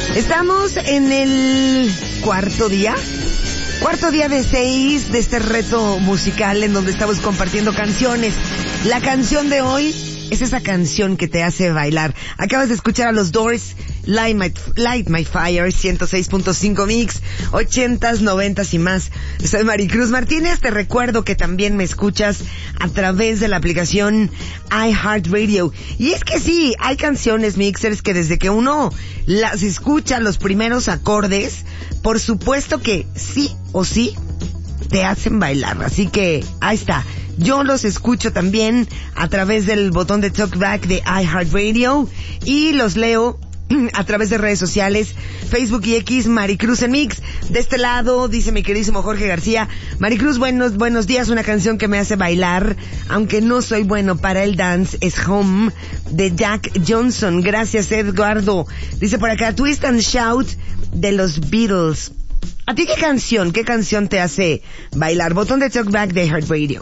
Estamos en el cuarto día de 6 de este reto musical en donde estamos compartiendo canciones. La canción de hoy es esa canción que te hace bailar. Acabas de escuchar a los Doors, Light My Fire, 106.5 Mix, 80s, 90s y más. Soy Maricruz Martínez. Te recuerdo que también me escuchas a través de la aplicación iHeartRadio. Y es que sí, hay canciones, mixers, que desde que uno las escucha, los primeros acordes, por supuesto que sí o sí te hacen bailar. Así que ahí está. Yo los escucho también a través del botón de Talkback de iHeartRadio y los leo a través de redes sociales, Facebook y X, Maricruz en Mix. De este lado, dice mi queridísimo Jorge García, Maricruz, buenos días, una canción que me hace bailar, aunque no soy bueno para el dance, es Home, de Jack Johnson. Gracias, Eduardo. Dice por acá, Twist and Shout, de los Beatles. ¿A ti qué canción te hace bailar? Botón de Talkback de iHeartRadio.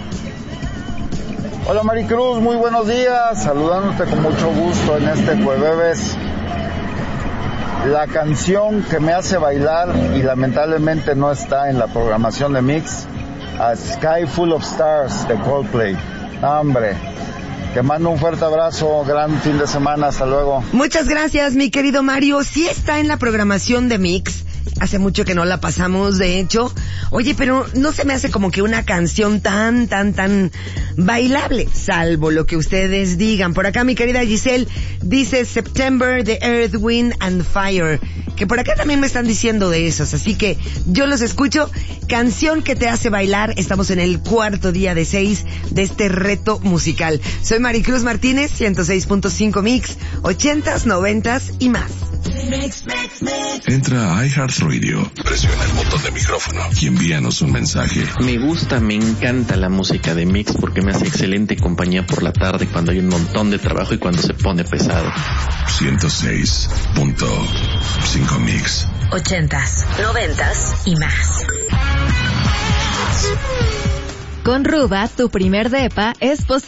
Hola Maricruz, muy buenos días, saludándote con mucho gusto en este jueves. La canción que me hace bailar y lamentablemente no está en la programación de Mix, A Sky Full of Stars de Coldplay. Hombre, te mando un fuerte abrazo, gran fin de semana, hasta luego. Muchas gracias, mi querido Mario. Sí está en la programación de Mix. Hace mucho que no la pasamos, de hecho. Oye, pero no se me hace como que una canción tan bailable, salvo lo que ustedes digan. Por acá mi querida Giselle dice September de Earth, Wind and Fire, que por acá también me están diciendo de esos, así que yo los escucho. Canción que te hace bailar. Estamos en el cuarto día de 6 de este reto musical. Soy Maricruz Martínez, 106.5 Mix, 80s, 90s y más. Entra a iHeartRadio, presiona el botón de micrófono y envíanos un mensaje. Me encanta la música de Mix porque me hace excelente compañía por la tarde cuando hay un montón de trabajo y cuando se pone pesado. 106.5 Mix. 80s, 90s y más. Con Ruba, tu primer depa es posible.